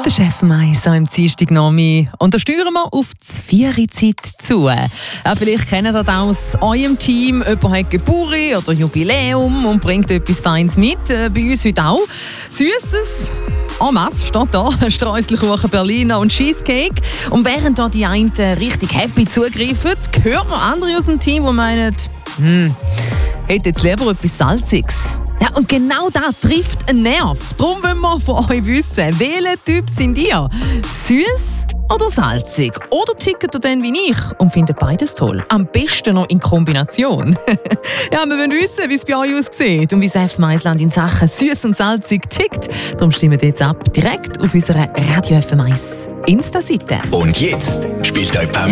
Der Chef Mais am Dienstagnachmittag. Und da steuern wir auf die 4-Zeit zu. Ja, vielleicht kennt ihr das aus eurem Team. Jemand hat Geburt oder Jubiläum und bringt etwas Feines mit. Bei uns heute auch. Süßes. En masse steht da. Streuselkuchen, Berliner und Cheesecake. Und während da die einen richtig happy zugreifen, hört man andere aus dem Team, die meinen, hätte jetzt lieber etwas Salziges. Ja, und genau das trifft einen Nerv. Darum wollen wir von euch wissen, welcher Typ sind ihr? Süß oder salzig? Oder tickt ihr dann wie ich und findet beides toll? Am besten noch in Kombination. Ja, wir wollen wissen, wie es bei euch aussieht und wie das F. Maisland in Sachen süß und salzig tickt. Darum stimmt jetzt ab direkt auf unserer Radio F. Mais Insta-Seite. Und jetzt spielt euch